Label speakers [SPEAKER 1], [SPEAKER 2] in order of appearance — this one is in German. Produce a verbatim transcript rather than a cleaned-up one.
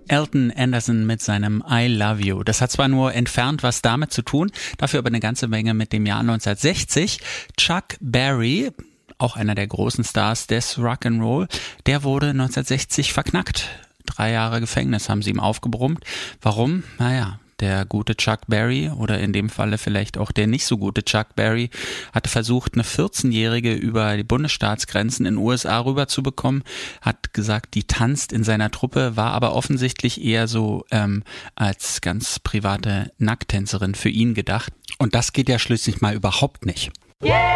[SPEAKER 1] Elton Anderson mit seinem I Love You. Das hat zwar nur entfernt was damit zu tun, dafür aber eine ganze Menge mit dem Jahr neunzehnhundertsechzig. Chuck Berry, auch einer der großen Stars des Rock'n'Roll, der wurde neunzehnhundertsechzig verknackt. Drei Jahre Gefängnis haben sie ihm aufgebrummt. Warum? Naja, der gute Chuck Berry oder in dem Falle vielleicht auch der nicht so gute Chuck Berry hatte versucht, eine vierzehnjährige über die Bundesstaatsgrenzen in den U S A rüberzubekommen, hat gesagt, die tanzt in seiner Truppe, war aber offensichtlich eher so ähm, als ganz private Nacktänzerin für ihn gedacht. Und das geht ja schließlich mal überhaupt nicht.
[SPEAKER 2] Yeah!